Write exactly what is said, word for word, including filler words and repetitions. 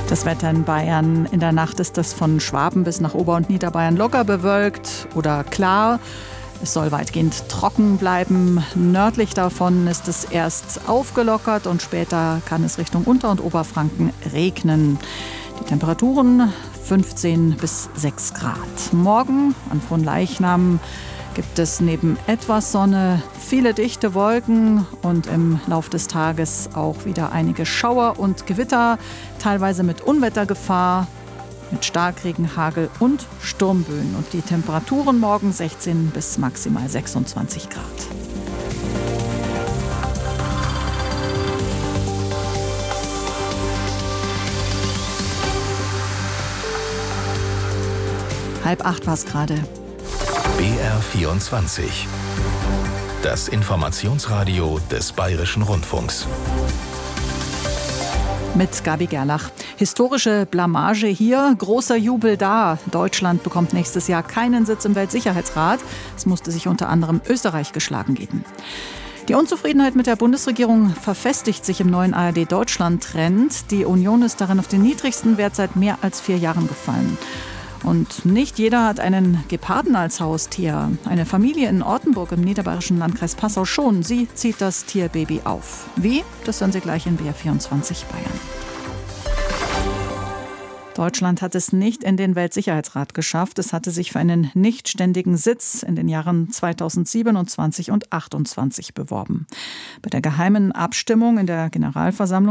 Das Wetter in Bayern. In der Nacht ist es von Schwaben bis nach Ober- und Niederbayern locker bewölkt oder klar. Es soll weitgehend trocken bleiben. Nördlich davon ist es erst aufgelockert und später kann es Richtung Unter- und Oberfranken regnen. Die Temperaturen fünfzehn bis sechs Grad. Morgen an Fronleichnam gibt es neben etwas Sonne viele dichte Wolken und im Lauf des Tages auch wieder einige Schauer und Gewitter, teilweise mit Unwettergefahr, mit Starkregen, Hagel und Sturmböen. Und die Temperaturen morgen sechzehn bis maximal sechsundzwanzig Grad. Halb acht war es gerade. B R vierundzwanzig. Das Informationsradio des Bayerischen Rundfunks. Mit Gabi Gerlach. Historische Blamage hier, großer Jubel da. Deutschland bekommt nächstes Jahr keinen Sitz im Weltsicherheitsrat. Es musste sich unter anderem Österreich geschlagen geben. Die Unzufriedenheit mit der Bundesregierung verfestigt sich im neuen A R D-Deutschland-Trend. Die Union ist darin auf den niedrigsten Wert seit mehr als vier Jahren gefallen. Und nicht jeder hat einen Geparden als Haustier. Eine Familie in Ortenburg im niederbayerischen Landkreis Passau schon. Sie zieht das Tierbaby auf. Wie? Das hören Sie gleich in B R vierundzwanzig Bayern. Deutschland hat es nicht in den Weltsicherheitsrat geschafft. Es hatte sich für einen nichtständigen Sitz in den Jahren zweitausendsiebenundzwanzig und achtundzwanzig beworben. Bei der geheimen Abstimmung in der Generalversammlung